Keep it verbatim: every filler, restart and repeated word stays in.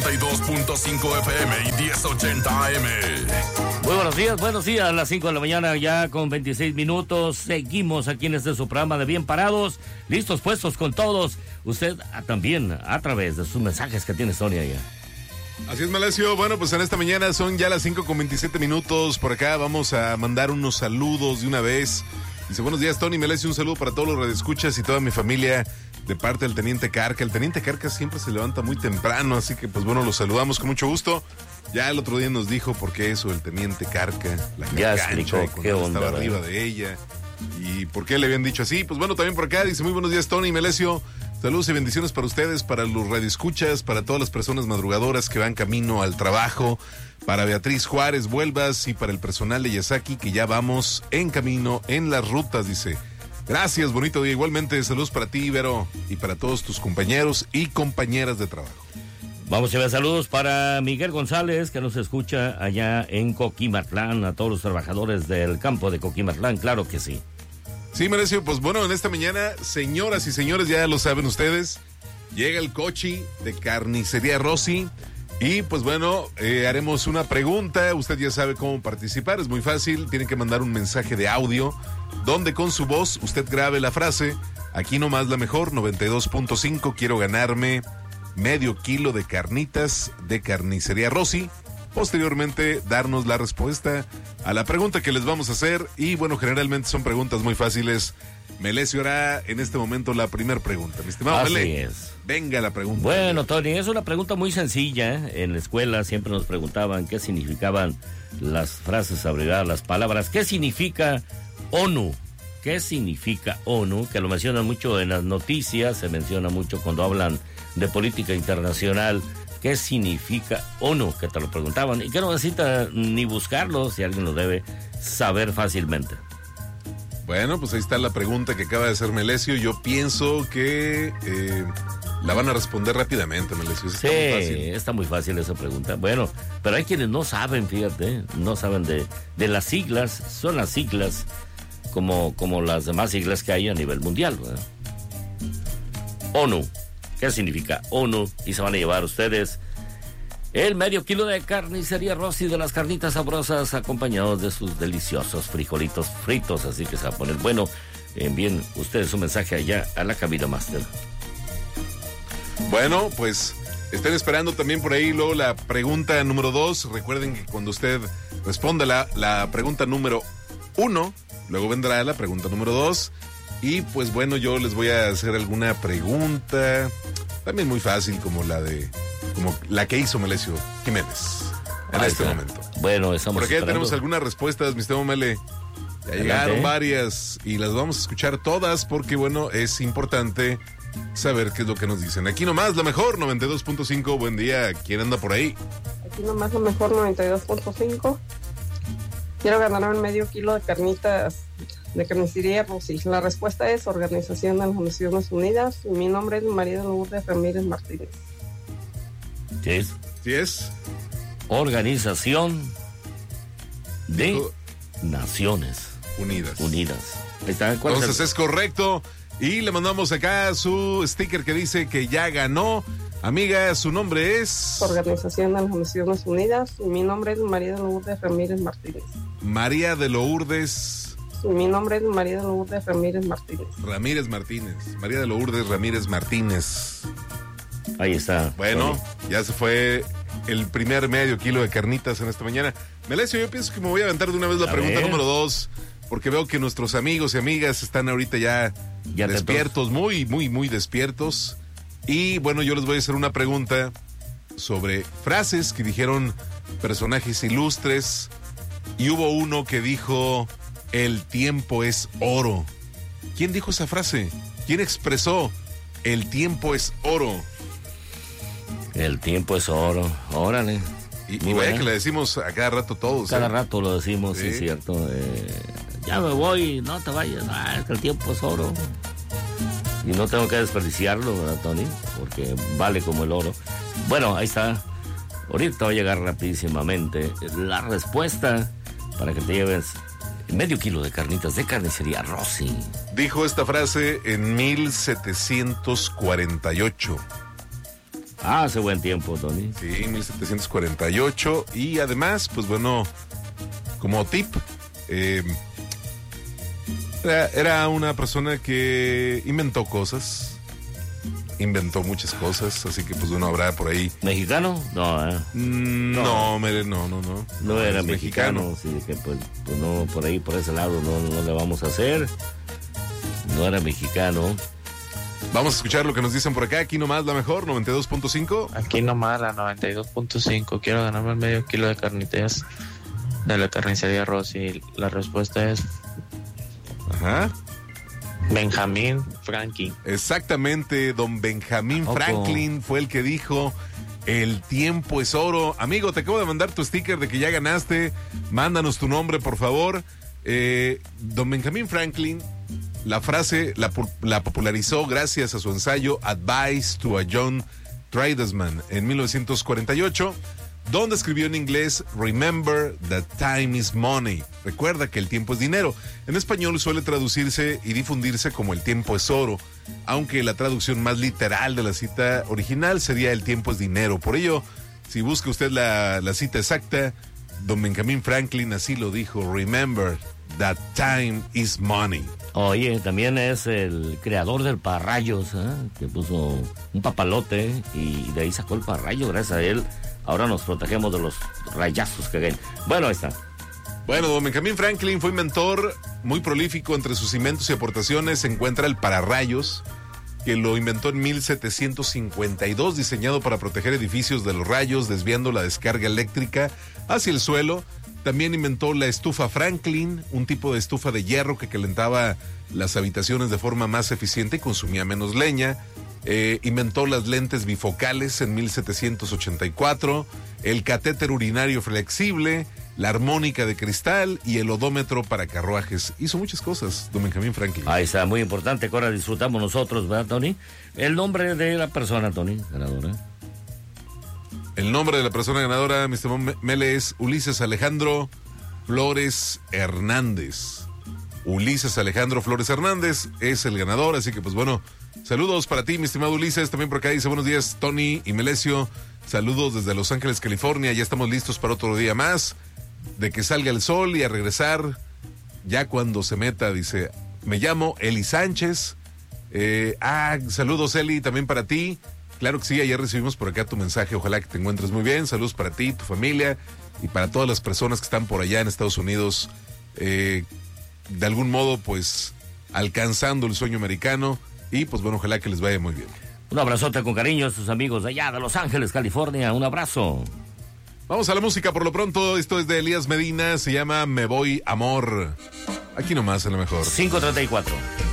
noventa y dos punto cinco F M y diez ochenta A M. Muy buenos días, buenos días. A las cinco de la mañana ya con veintiséis minutos. Seguimos aquí en este su programa de Bien Parados. Listos, puestos con todos. Usted ah, también a través de sus mensajes que tiene Sonia ya. Así es, Melesio. Bueno, pues en esta mañana son ya las cinco con veintisiete minutos. Por acá vamos a mandar unos saludos de una vez. Dice, buenos días, Tony Melesio. Un saludo para todos los radioescuchas y toda mi familia de parte del Teniente Carca. El Teniente Carca siempre se levanta muy temprano, así que pues bueno, los saludamos con mucho gusto. Ya el otro día nos dijo por qué eso, el Teniente Carca, la ya explicó qué onda, estaba arriba de ella y por qué le habían dicho así. Pues bueno, también por acá dice, muy buenos días, Tony Melesio. Saludos y bendiciones para ustedes, para los radioescuchas, para todas las personas madrugadoras que van camino al trabajo, para Beatriz Juárez Vuelvas y para el personal de Yasaki que ya vamos en camino en las rutas, dice. Gracias, bonito día. Igualmente, saludos para ti, Vero, y para todos tus compañeros y compañeras de trabajo. Vamos a ver saludos para Miguel González, que nos escucha allá en Coquimatlán, a todos los trabajadores del campo de Coquimatlán, claro que sí. Sí, Melesio, pues bueno, en esta mañana, señoras y señores, ya lo saben ustedes, llega el cochi de Carnicería Rossi y pues bueno, eh, haremos una pregunta. Usted ya sabe cómo participar, es muy fácil, tiene que mandar un mensaje de audio donde con su voz usted grabe la frase, aquí nomás la mejor, noventa y dos punto cinco, quiero ganarme medio kilo de carnitas de Carnicería Rossi. Posteriormente, darnos la respuesta a la pregunta que les vamos a hacer. Y bueno, generalmente son preguntas muy fáciles. Melesio hará en este momento la primera pregunta. Mi estimado Así Mele, es. Venga la pregunta. Bueno, Tony, es una pregunta muy sencilla. En la escuela siempre nos preguntaban qué significaban las frases abreviadas, las palabras. ¿Qué significa ONU? ¿Qué significa ONU? Que lo mencionan mucho en las noticias, se menciona mucho cuando hablan de política internacional. ¿Qué significa ONU? Que te lo preguntaban y que no necesita ni buscarlo, si alguien lo debe saber fácilmente. Bueno, pues ahí está la pregunta que acaba de hacer Melesio. Yo pienso que eh, la van a responder rápidamente, Melesio. Está sí, muy fácil. Está muy fácil esa pregunta. Bueno, pero hay quienes no saben, fíjate, no saben de, de las siglas. Son las siglas como, como las demás siglas que hay a nivel mundial, ¿verdad? ONU. ¿Qué significa ONU? Y se van a llevar ustedes el medio kilo de Carnicería Rossi de las carnitas sabrosas, acompañados de sus deliciosos frijolitos fritos. Así que se va a poner bueno. Envíen ustedes un mensaje allá a la cabina máster. Bueno, pues estén esperando también por ahí luego la pregunta número dos. Recuerden que cuando usted responda la, la pregunta número uno, luego vendrá la pregunta número dos. Y pues bueno, yo les voy a hacer alguna pregunta, también muy fácil, como la de, como la que hizo Melesio Jiménez en Ahí este está. momento. Bueno, estamos Por aquí ya esperando. tenemos algunas respuestas, mi estimado Mele. Ya Adelante. llegaron varias y las vamos a escuchar todas porque bueno, es importante saber qué es lo que nos dicen. Aquí nomás, la mejor, noventa y dos punto cinco, buen día, ¿quién anda por ahí? Aquí nomás lo mejor, noventa y dos punto cinco. Quiero ganarme un medio kilo de carnitas de Carnicería Rossi. La respuesta es Organización de las Naciones Unidas. Y mi nombre es María de Lourdes Ramírez Martínez. ¿Sí es? ¿Sí es? Organización de Dijo, Naciones Unidas. Unidas. Ahí está. ¿Cuál Entonces es el- es correcto. Y le mandamos acá su sticker que dice que ya ganó. Amiga, su nombre es Organización de las Naciones Unidas. Y mi nombre es María de Lourdes Ramírez Martínez. María de Lourdes Y mi nombre es María de Lourdes Ramírez Martínez. Ramírez Martínez. María de Lourdes Ramírez Martínez. Ahí está. Bueno, ya se fue el primer medio kilo de carnitas en esta mañana. Melesio, yo pienso que me voy a aventar de una vez la A pregunta ver. número dos, porque veo que nuestros amigos y amigas están ahorita ya, Ya despiertos, muy, muy, muy despiertos. Y bueno, yo les voy a hacer una pregunta sobre frases que dijeron personajes ilustres. Y hubo uno que dijo, el tiempo es oro. ¿Quién dijo esa frase? ¿Quién expresó, el tiempo es oro? El tiempo es oro. Órale. Y, Muy y vaya buena. que le decimos a cada rato todos. Cada ¿eh? rato lo decimos, sí, Sí. es cierto. Eh, ya me voy, no te vayas. Ah, es que el tiempo es oro. Y no tengo que desperdiciarlo, ¿verdad, Tony? Porque vale como el oro. Bueno, ahí está. Ahorita va a llegar rapidísimamente la respuesta para que te lleves medio kilo de carnitas de Carnicería Rossi. Dijo esta frase en mil setecientos cuarenta y ocho. Ah, hace buen tiempo, Tony. Sí, mil setecientos cuarenta y ocho. Y además, pues bueno, como tip, eh, era, era una persona que inventó cosas. Inventó muchas cosas, así que pues bueno, habrá por ahí. ¿Mexicano? No, ¿eh? Mm, No. No, mere, no, no, no. No era es mexicano, así que pues, pues no, por ahí, por ese lado no, no le vamos a hacer. No era mexicano. Vamos a escuchar lo que nos dicen por acá. Aquí nomás la mejor, noventa y dos punto cinco. Aquí nomás la noventa y dos punto cinco. Quiero ganarme el medio kilo de carnitas de la carnicería Rossi. La respuesta es Ajá. Benjamín Franklin. Exactamente, don Benjamín Ojo. Franklin fue el que dijo: el tiempo es oro. Amigo, te acabo de mandar tu sticker de que ya ganaste. Mándanos tu nombre, por favor. Eh, don Benjamín Franklin, la frase la, la popularizó gracias a su ensayo Advice to a Young Tradesman en mil novecientos cuarenta y ocho, donde escribió en inglés: Remember that time is money. Recuerda que el tiempo es dinero. En español suele traducirse y difundirse como el tiempo es oro, aunque la traducción más literal de la cita original sería el tiempo es dinero. Por ello, si busca usted la, la cita exacta, don Benjamín Franklin así lo dijo: Remember that time is money. Oye, también es el creador del parrayos, ¿eh? Que puso un papalote y de ahí sacó el parrayo. Gracias a él, ahora nos protegemos de los rayazos que caen. Bueno, ahí está. Bueno, don Benjamín Franklin fue inventor muy prolífico. Entre sus inventos y aportaciones se encuentra el pararrayos, que lo inventó en mil setecientos cincuenta y dos, diseñado para proteger edificios de los rayos, desviando la descarga eléctrica hacia el suelo. También inventó la estufa Franklin, un tipo de estufa de hierro que calentaba las habitaciones de forma más eficiente y consumía menos leña. Eh, inventó las lentes bifocales en mil setecientos ochenta y cuatro, el catéter urinario flexible, la armónica de cristal y el odómetro para carruajes. Hizo muchas cosas, don Benjamín Franklin. Ahí está, muy importante que ahora disfrutamos nosotros, ¿verdad, Tony? El nombre de la persona, Tony, ganadora. El nombre de la persona ganadora, mi estimado Mele, es Ulises Alejandro Flores Hernández. Ulises Alejandro Flores Hernández es el ganador, así que pues bueno, saludos para ti, mi estimado Ulises. También por acá dice: buenos días, Tony y Melesio. Saludos desde Los Ángeles, California. Ya estamos listos para otro día más, de que salga el sol y a regresar ya cuando se meta. Dice: me llamo Eli Sánchez. Eh, ah, saludos, Eli, también para ti. Claro que sí, ayer recibimos por acá tu mensaje. Ojalá que te encuentres muy bien. Saludos para ti, tu familia y para todas las personas que están por allá en Estados Unidos, eh, de algún modo pues alcanzando el sueño americano. Y pues bueno, ojalá que les vaya muy bien. Un abrazote con cariño a sus amigos de allá de Los Ángeles, California. Un abrazo. Vamos a la música por lo pronto. Esto es de Elías Medina, se llama Me Voy Amor. Aquí nomás, a lo mejor. cinco treinta y cuatro.